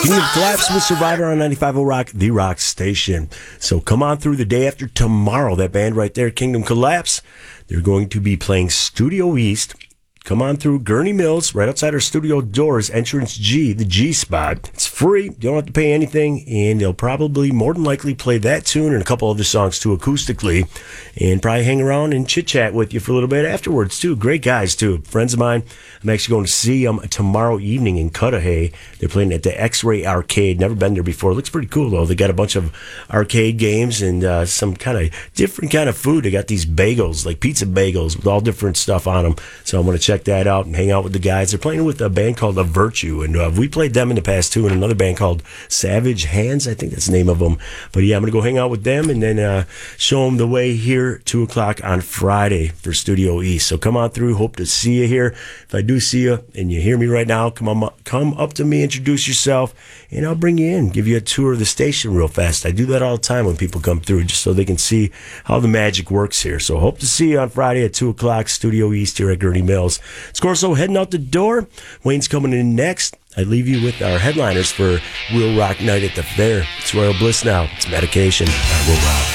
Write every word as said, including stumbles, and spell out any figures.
Kingdom Collapse with Survivor on ninety-five point oh Rock, the rock station. So come on through the day after tomorrow. That band right there, Kingdom Collapse, they're going to be playing Studio East. Come on through Gurney Mills, right outside our studio doors, entrance G, the G spot. It's free. You don't have to pay anything, and they'll probably, more than likely, play that tune and a couple other songs, too, acoustically, and probably hang around and chit-chat with you for a little bit afterwards, too. Great guys, too. Friends of mine. I'm actually going to see them tomorrow evening in Cudahy. They're playing at the X-Ray Arcade. Never been there before. It looks pretty cool, though. They got a bunch of arcade games and uh, some kind of different kind of food. They got these bagels, like pizza bagels, with all different stuff on them. So I'm going to check that out and hang out with the guys. They're playing with a band called A Virtue, and uh, we played them in the past too, and another band called Savage Hands, I think that's the name of them. But yeah, I'm going to go hang out with them and then uh, show them the way here, two o'clock on Friday for Studio East. So come on through. Hope to see you here. If I do see you and you hear me right now, come on, come up to me, introduce yourself, and I'll bring you in, give you a tour of the station real fast. I do that all the time when people come through, just so they can see how the magic works here. So hope to see you on Friday at two o'clock, Studio East here at Gurney Mills. Scorso heading out the door. Wayne's coming in next. I leave you with our headliners for Real Rock Night at the Fair. It's Royal Bliss now. It's Medication. I will rock.